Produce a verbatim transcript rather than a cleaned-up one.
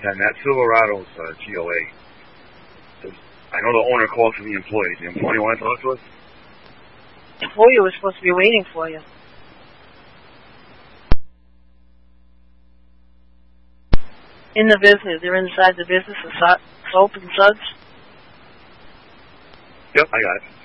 And that Silverado's uh, G O A. I know the owner called for the employees. The employee want to talk to us? The employee was supposed to be waiting for you. In the business. They're inside the business of soap and suds. Yep, I got it.